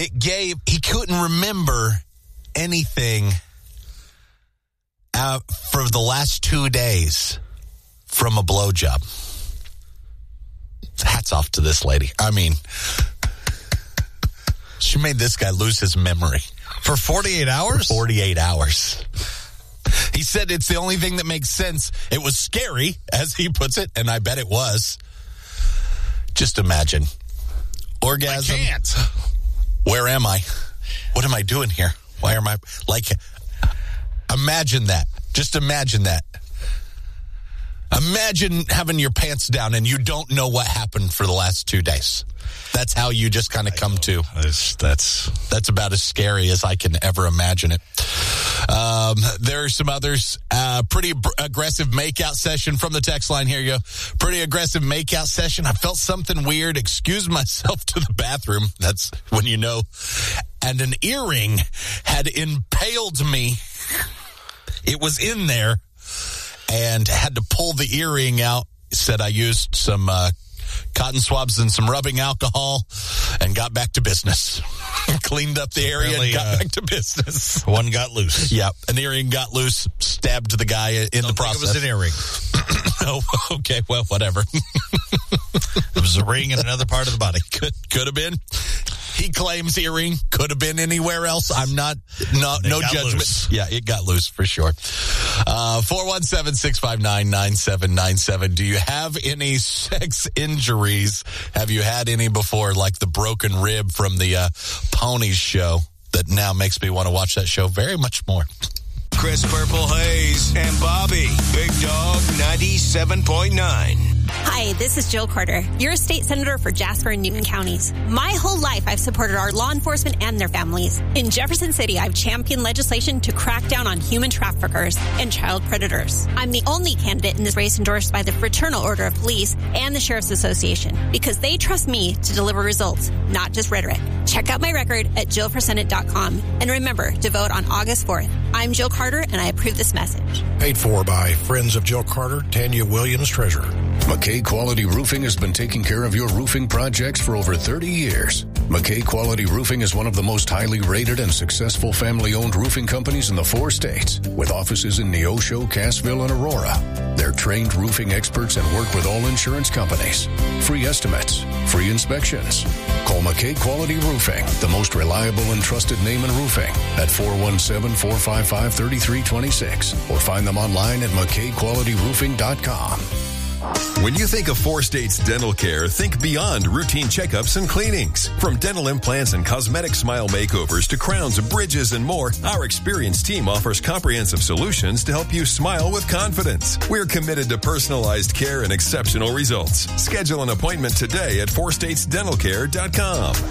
he couldn't remember anything for the last 2 days from a blowjob. Hats off to this lady. I mean, she made this guy lose his memory. For 48 hours? 48 hours. He said it's the only thing that makes sense. It was scary, as he puts it, and I bet it was. Just imagine. Orgasm. I can't. Where am I? What am I doing here? Why am I... Like, imagine that. Just imagine that. Imagine having your pants down and you don't know what happened for the last 2 days. That's how you just kind of come to. That's about as scary as I can ever imagine it. There are some others. Pretty aggressive makeout session from the text line here. You go. Pretty aggressive makeout session. I felt something weird. Excused myself to the bathroom. That's when you know. And an earring had impaled me. It was in there. And had to pull the earring out. Said I used some cotton swabs and some rubbing alcohol and got back to business. Cleaned up the area and got back to business. One got loose. Yeah, an earring got loose, stabbed the guy in the process. It was an earring. Oh, okay, well, whatever. It was a ring in another part of the body. Could have been. He claims earring. Could have been anywhere else. I'm not, no judgment. Loose. Yeah, it got loose for sure. 417-659-9797. Do you have any sex injuries? Have you had any before, like the broken rib from the Ponies show that now makes me want to watch that show very much more? Chris Purple Hayes and Bobby, Big Dog 97.9. Hi, this is Jill Carter, your state senator for Jasper and Newton counties. My whole life, I've supported our law enforcement and their families. In Jefferson City, I've championed legislation to crack down on human traffickers and child predators. I'm the only candidate in this race endorsed by the Fraternal Order of Police and the Sheriff's Association because they trust me to deliver results, not just rhetoric. Check out my record at jillforsenate.com. And remember to vote on August 4th. I'm Jill Carter, and I approve this message. Paid for by Friends of Jill Carter, Tanya Williams, Treasurer. McKay Quality Roofing has been taking care of your roofing projects for over 30 years. McKay Quality Roofing is one of the most highly rated and successful family-owned roofing companies in the 4 states, with offices in Neosho, Cassville, and Aurora. They're trained roofing experts and work with all insurance companies. Free estimates, free inspections. Call McKay Quality Roofing, the most reliable and trusted name in roofing, at 417-455-3326, or find them online at McKayQualityRoofing.com. When you think of 4 States dental care, think beyond routine checkups and cleanings. From dental implants and cosmetic smile makeovers to crowns, bridges, and more, our experienced team offers comprehensive solutions to help you smile with confidence. We're committed to personalized care and exceptional results. Schedule an appointment today at 4statesdentalcare.com.